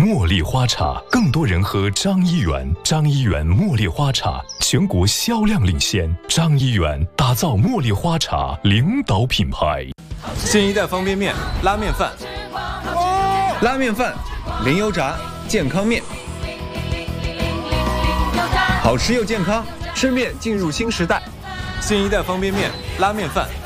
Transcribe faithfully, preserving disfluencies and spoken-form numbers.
茉莉花茶，更多人喝张一元。张一元茉莉花茶全国销量领先，张一元打造茉莉花茶领导品牌。 新一代方便面，拉面饭，拉面饭，零油炸，健康面，好吃又健康，吃面进入新时代。新一代方便面，拉面饭。